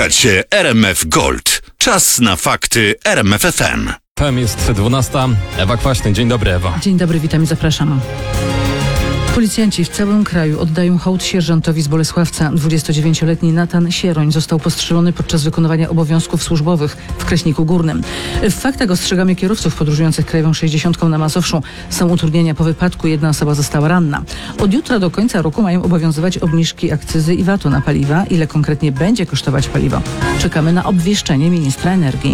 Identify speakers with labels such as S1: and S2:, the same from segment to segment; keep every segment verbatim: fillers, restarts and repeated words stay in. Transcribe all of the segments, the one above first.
S1: Słuchacie R M F Gold. Czas na fakty R M F F M.
S2: F M jest dwunasta. Ewa Kwaśny. Dzień dobry, Ewa.
S3: Dzień dobry, witam i zapraszam. Policjanci w całym kraju oddają hołd sierżantowi z Bolesławca. dwudziestodziewięcioletni Natan Sieroń został postrzelony podczas wykonywania obowiązków służbowych w Kraśniku Górnym. W faktach ostrzegamy kierowców podróżujących krajową sześćdziesiątką na Mazowszu. Są utrudnienia po wypadku, jedna osoba została ranna. Od jutra do końca roku mają obowiązywać obniżki akcyzy i vatu na paliwa. Ile konkretnie będzie kosztować paliwo? Czekamy na obwieszczenie ministra energii.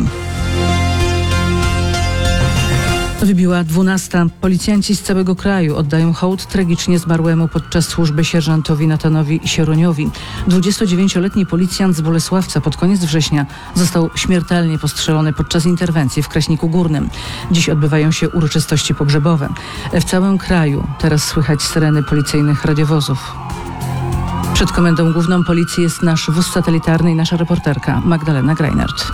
S3: Wybiła dwunasta. Policjanci z całego kraju oddają hołd tragicznie zmarłemu podczas służby sierżantowi Natanowi Sieroniowi. dwudziestodziewięcioletni policjant z Bolesławca pod koniec września został śmiertelnie postrzelony podczas interwencji w Kraśniku Górnym. Dziś odbywają się uroczystości pogrzebowe. W całym kraju teraz słychać syreny policyjnych radiowozów. Przed Komendą Główną Policji jest nasz wóz satelitarny i nasza reporterka Magdalena Greinert.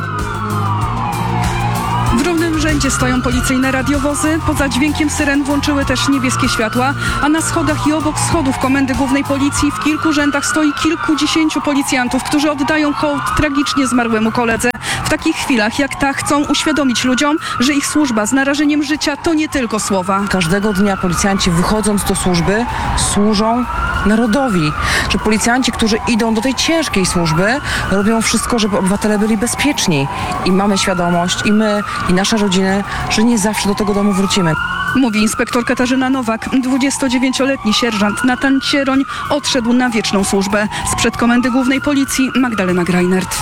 S4: W równym rzędzie stoją policyjne radiowozy, poza dźwiękiem syren włączyły też niebieskie światła, a na schodach i obok schodów Komendy Głównej Policji w kilku rzędach stoi kilkudziesięciu policjantów, którzy oddają hołd tragicznie zmarłemu koledze. W takich chwilach jak ta chcą uświadomić ludziom, że ich służba z narażeniem życia to nie tylko słowa.
S5: Każdego dnia policjanci, wychodząc do służby, służą narodowi. Że policjanci, którzy idą do tej ciężkiej służby, robią wszystko, żeby obywatele byli bezpieczni. I mamy świadomość, i my, i nasze rodziny, że nie zawsze do tego domu wrócimy.
S4: Mówi inspektor Katarzyna Nowak. dwudziestodziewięcioletni sierżant Natan Sieroń odszedł na wieczną służbę. Sprzed Komendy Głównej Policji Magdalena Greinert.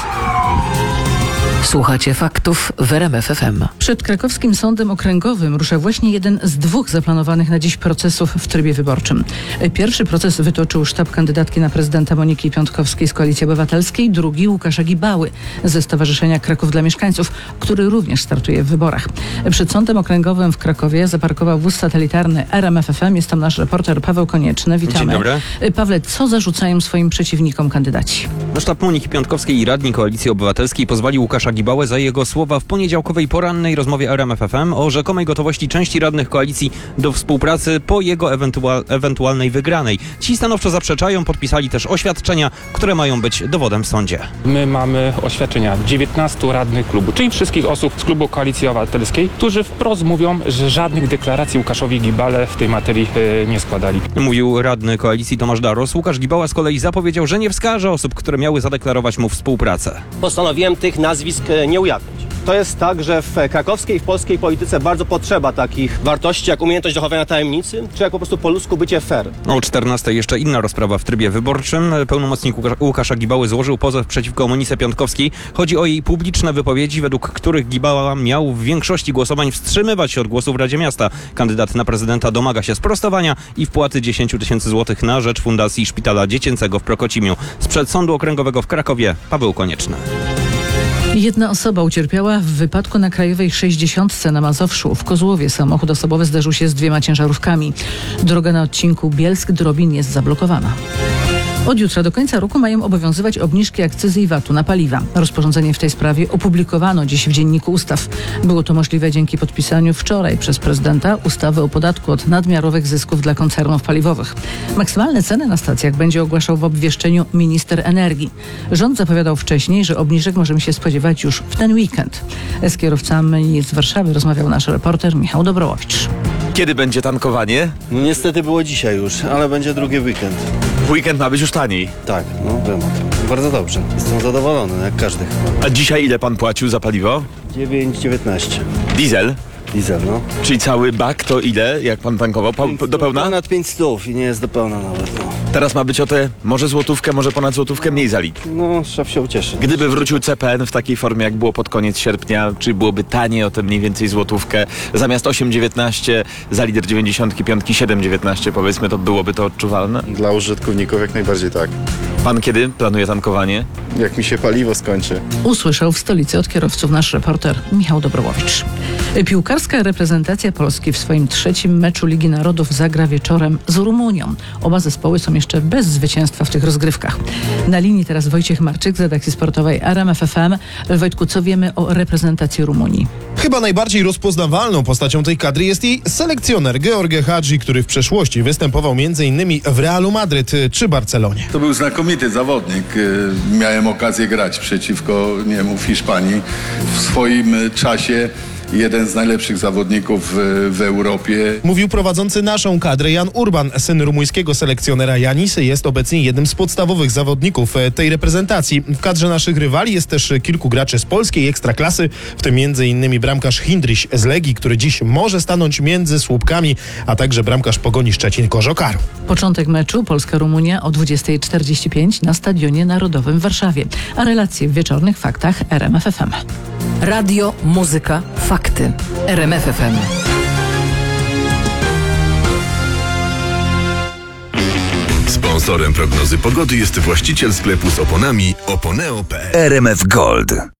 S6: Słuchacie faktów w R M F F M.
S3: Przed krakowskim sądem okręgowym rusza właśnie jeden z dwóch zaplanowanych na dziś procesów w trybie wyborczym. Pierwszy proces wytoczył sztab kandydatki na prezydenta Moniki Piątkowskiej z Koalicji Obywatelskiej, drugi Łukasza Gibały ze Stowarzyszenia Kraków dla Mieszkańców, który również startuje w wyborach. Przed sądem okręgowym w Krakowie zaparkował wóz satelitarny R M F F M. Jest tam nasz reporter Paweł Konieczny. Witamy.
S7: Dzień dobry.
S3: Pawle, co zarzucają swoim przeciwnikom kandydaci?
S7: Na sztab Moniki Piątkowskiej i radni Koalicji Obywatelskiej pozwali Łukasza Gibałę za jego słowa w poniedziałkowej porannej rozmowie R M F F M o rzekomej gotowości części radnych koalicji do współpracy po jego ewentual- ewentualnej wygranej. Ci stanowczo zaprzeczają, podpisali też oświadczenia, które mają być dowodem w sądzie.
S8: My mamy oświadczenia dziewiętnastu radnych klubu, czyli wszystkich osób z klubu Koalicji Obywatelskiej, którzy wprost mówią, że żadnych deklaracji Łukaszowi Gibale w tej materii yy, nie składali.
S7: Mówił radny koalicji Tomasz Daros. Łukasz Gibała z kolei zapowiedział, że nie wskaże osób, które miały zadeklarować mu współpracę.
S9: Postanowiłem tych nazwisk nie ujawnić. To jest tak, że w krakowskiej i w polskiej polityce bardzo potrzeba takich wartości jak umiejętność dochowania tajemnicy, czy jak po prostu po ludzku bycie fair.
S7: O czternastej jeszcze inna rozprawa w trybie wyborczym. Pełnomocnik Łukasza Gibały złożył pozew przeciwko Monice Piątkowskiej. Chodzi o jej publiczne wypowiedzi, według których Gibała miał w większości głosowań wstrzymywać się od głosu w Radzie Miasta. Kandydat na prezydenta domaga się sprostowania i wpłaty dziesięć tysięcy złotych na rzecz Fundacji Szpitala Dziecięcego w Prokocimiu. Sprzed Sądu Okręgowego w Krakowie Paweł Konieczny.
S3: Jedna osoba ucierpiała w wypadku na krajowej sześćdziesiątce na Mazowszu. W Kozłowie samochód osobowy zderzył się z dwiema ciężarówkami. Droga na odcinku Bielsk-Drobin jest zablokowana. Od jutra do końca roku mają obowiązywać obniżki akcyzy i vatu na paliwa. Rozporządzenie w tej sprawie opublikowano dziś w Dzienniku Ustaw. Było to możliwe dzięki podpisaniu wczoraj przez prezydenta ustawy o podatku od nadmiarowych zysków dla koncernów paliwowych. Maksymalne ceny na stacjach będzie ogłaszał w obwieszczeniu minister energii. Rząd zapowiadał wcześniej, że obniżek możemy się spodziewać już w ten weekend. Z kierowcami z Warszawy rozmawiał nasz reporter Michał Dobrołowicz.
S10: Kiedy będzie tankowanie?
S11: No niestety było dzisiaj już, ale będzie drugi weekend.
S10: W weekend ma być już taniej.
S11: Tak, no wiem o tym. Bardzo dobrze. Jestem zadowolony, jak każdy chyba.
S10: A dzisiaj ile pan płacił za paliwo?
S11: dziewięć dziewiętnaście.
S10: Diesel?
S11: Diesel, no.
S10: Czyli cały bak to ile, jak pan tankował? Pa- do pełna?
S11: Ponad pięć stów i nie jest do pełna nawet, no.
S10: Teraz ma być o te może złotówkę, może ponad złotówkę mniej za litr.
S11: No, szef się ucieszy.
S10: Gdyby wrócił C P N w takiej formie, jak było pod koniec sierpnia, czy byłoby taniej o te mniej więcej złotówkę, zamiast osiem dziewiętnaście za litr dziewięćdziesiąt pięć, siedem dziewiętnaście powiedzmy, to byłoby to odczuwalne?
S12: Dla użytkowników jak najbardziej tak.
S10: Pan kiedy planuje tankowanie?
S12: Jak mi się paliwo skończy.
S3: Usłyszał w stolicy od kierowców nasz reporter Michał Dobrołowicz. Piłkarska reprezentacja Polski w swoim trzecim meczu Ligi Narodów zagra wieczorem z Rumunią. Oba zespoły są jeszcze bez zwycięstwa w tych rozgrywkach. Na linii teraz Wojciech Marczyk z redakcji sportowej R M F F M. Wojtku, co wiemy o reprezentacji Rumunii?
S13: Chyba najbardziej rozpoznawalną postacią tej kadry jest jej selekcjoner George Hagi, który w przeszłości występował między innymi w Realu Madryt czy Barcelonie.
S14: To był znakomity zawodnik. Miałem okazję grać przeciwko niemu w Hiszpanii. W swoim czasie jeden z najlepszych zawodników w, w Europie.
S13: Mówił prowadzący naszą kadrę Jan Urban. Syn rumuńskiego selekcjonera Janisy jest obecnie jednym z podstawowych zawodników tej reprezentacji. W kadrze naszych rywali jest też kilku graczy z polskiej ekstraklasy, w tym między innymi bramkarz Hindryś z Legii, który dziś może stanąć między słupkami, a także bramkarz Pogoni Szczecin-Kożokaru.
S3: Początek meczu Polska-Rumunia o dwudziesta czterdzieści pięć na Stadionie Narodowym w Warszawie. A relacje w wieczornych faktach R M F F M.
S6: Radio, muzyka, fakty. R M F F M.
S15: Sponsorem prognozy pogody jest właściciel sklepu z oponami Oponeo kropka p l.
S1: R M F Gold.